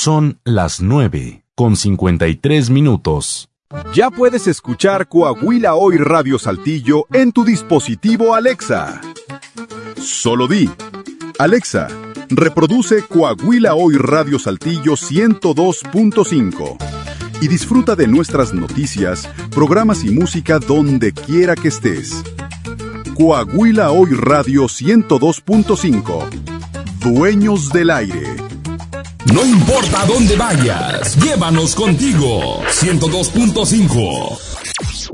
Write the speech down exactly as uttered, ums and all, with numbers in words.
Son las nueve con cincuenta y tres minutos. Ya puedes escuchar Coahuila Hoy Radio Saltillo en tu dispositivo Alexa. Solo di: Alexa, reproduce Coahuila Hoy Radio Saltillo ciento dos punto cinco y disfruta de nuestras noticias, programas y música donde quiera que estés. Coahuila Hoy Radio ciento dos punto cinco. Dueños del aire. No importa a dónde vayas, llévanos contigo. ciento dos punto cinco.